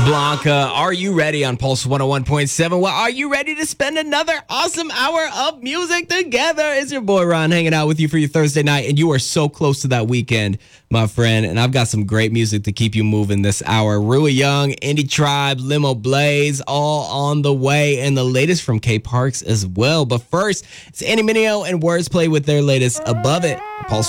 Blanca, are you ready on Pulse 101.7? Well, are you ready to spend another awesome hour of music together? It's your boy Ron hanging out with you for your Thursday night, and you are so close to that weekend, my friend. And I've got some great music to keep you moving this hour. Rui Young, Indie Tribe, Limo Blaze, all on the way, and the latest from K Parks as well. But first, it's Andy Mineo and Wordsplay with their latest Above It. Pulse